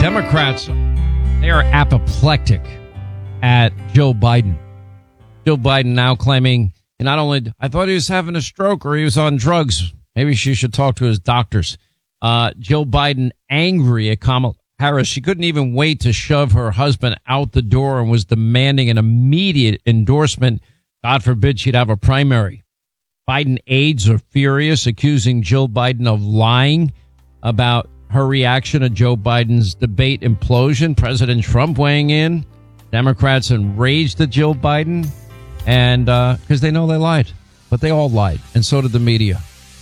Democrats, they are apoplectic at Joe Biden. Joe Biden now claiming, and not only, I thought he was having a stroke or he was on drugs. Maybe she should talk to his doctors. Joe Biden angry at Kamala Harris. She couldn't even wait to shove her husband out the door and was demanding an immediate endorsement. God forbid she'd have a primary. Biden aides are furious, accusing Jill Biden of lying about her reaction to Joe Biden's debate implosion. President Trump weighing in. Democrats enraged at Jill Biden, and because they know they lied. But they all lied, and so did the media.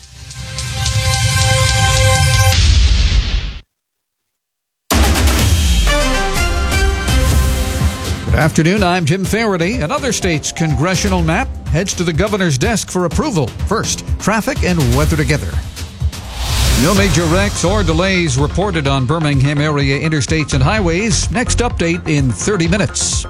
Good afternoon, I'm Jim Faraday. Another state's congressional map heads to the governor's desk for approval. First, traffic and weather together. No major wrecks or delays reported on Birmingham area interstates and highways. Next update in 30 minutes.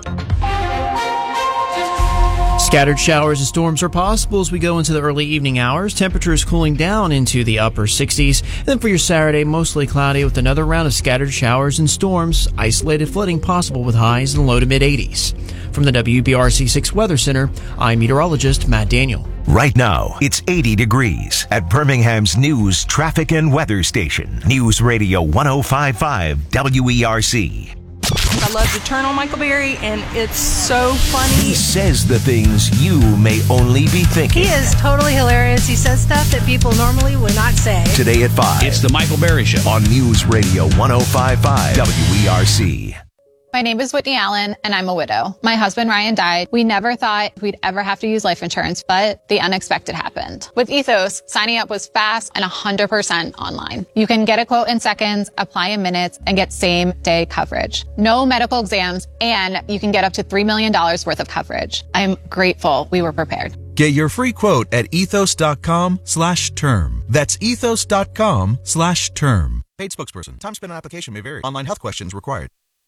Scattered showers and storms are possible as we go into the early evening hours. Temperatures cooling down into the upper 60s. And then for your Saturday, mostly cloudy with another round of scattered showers and storms. Isolated flooding possible with highs in the low to mid 80s. From the WBRC6 Weather Center, I'm meteorologist Matt Daniel. Right now, it's 80 degrees at Birmingham's news, traffic, and weather station. News Radio 105.5 WERC. I love to turn on Michael Berry, and it's so funny. He says the things you may only be thinking. He is totally hilarious. He says stuff that people normally would not say. Today at 5. It's the Michael Berry Show on News Radio 105.5 WERC. My name is Whitney Allen, and I'm a widow. My husband, Ryan, died. We never thought we'd ever have to use life insurance, but the unexpected happened. With Ethos, signing up was fast and 100% online. You can get a quote in seconds, apply in minutes, and get same-day coverage. No medical exams, and you can get up to $3 million worth of coverage. I'm grateful we were prepared. Get your free quote at ethos.com/term. That's ethos.com/term. Paid spokesperson. Time spent on application may vary. Online health questions required.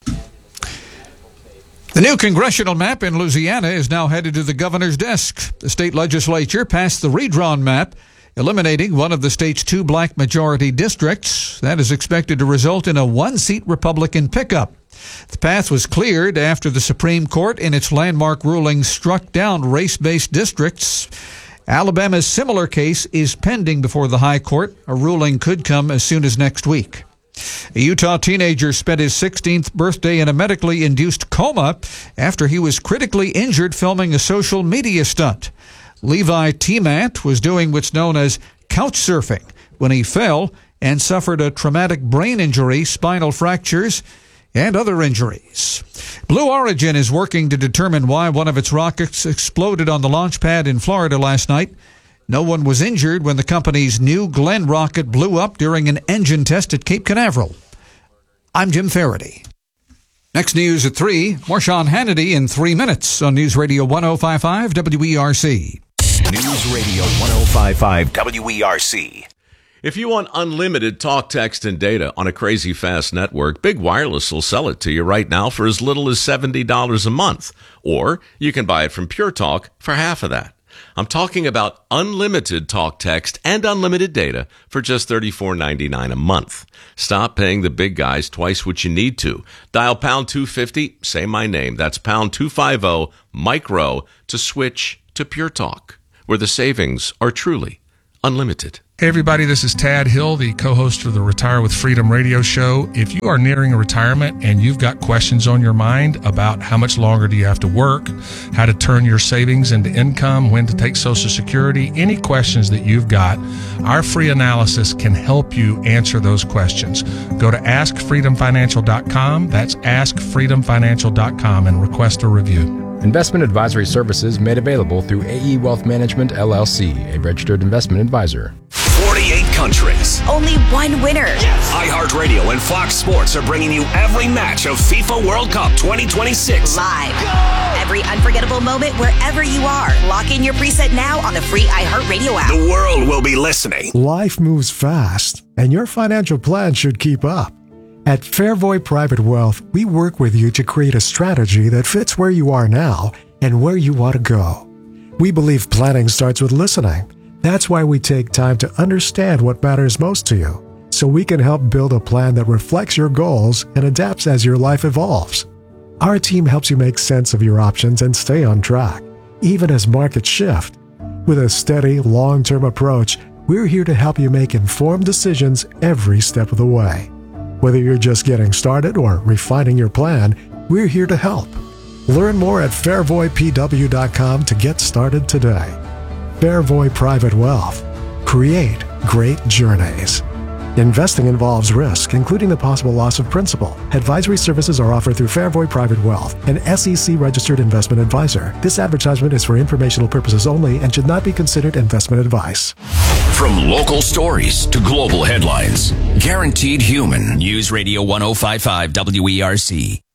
The new congressional map in Louisiana is now headed to the governor's desk. The state legislature passed the redrawn map, eliminating one of the state's 2 black majority districts. That is expected to result in a 1-seat Republican pickup. The path was cleared after the Supreme Court, in its landmark ruling, struck down race-based districts. Alabama's similar case is pending before the High Court. A ruling could come as soon as next week. A Utah teenager spent his 16th birthday in a medically induced coma after he was critically injured filming a social media stunt. Levi T-Matt was doing what's known as couch surfing when he fell and suffered a traumatic brain injury, spinal fractures, and other injuries. Blue Origin is working to determine why one of its rockets exploded on the launch pad in Florida last night. No one was injured when the company's New Glenn rocket blew up during an engine test at Cape Canaveral. I'm Jim Faraday. Next news at 3, more Sean Hannity in 3 minutes on News Radio 105.5 WERC. News Radio 105.5 WERC. If you want unlimited talk, text, and data on a crazy fast network, Big Wireless will sell it to you right now for as little as $70 a month. Or you can buy it from Pure Talk for half of that. I'm talking about unlimited talk, text, and unlimited data for just $34.99 a month. Stop paying the big guys twice what you need to. Dial pound 250, say my name. That's pound 250, micro, to switch to Pure Talk, where the savings are truly unlimited. Hey everybody, this is Tad Hill, the co-host of the Retire with Freedom radio show. If you are nearing a retirement and you've got questions on your mind about how much longer do you have to work, how to turn your savings into income, when to take Social Security, any questions that you've got, our free analysis can help you answer those questions. Go to askfreedomfinancial.com. That's askfreedomfinancial.com and request a review. Investment advisory services made available through AE Wealth Management, LLC, a registered investment advisor. 48 countries. Only one winner. Yes. iHeartRadio and Fox Sports are bringing you every match of FIFA World Cup 2026. Live. Go! Every unforgettable moment wherever you are. Lock in your preset now on the free iHeartRadio app. The world will be listening. Life moves fast, and your financial plan should keep up. At Fairvoy Private Wealth, we work with you to create a strategy that fits where you are now and where you want to go. We believe planning starts with listening. That's why we take time to understand what matters most to you, so we can help build a plan that reflects your goals and adapts as your life evolves. Our team helps you make sense of your options and stay on track, even as markets shift. With a steady, long-term approach, we're here to help you make informed decisions every step of the way. Whether you're just getting started or refining your plan, we're here to help. Learn more at fairvoypw.com to get started today. Fairvoy Private Wealth. Create great journeys. Investing involves risk, including the possible loss of principal. Advisory services are offered through Fairvoy Private Wealth, an SEC-registered investment advisor. This advertisement is for informational purposes only and should not be considered investment advice. From local stories to global headlines, Guaranteed Human. News Radio 105.5 WERC.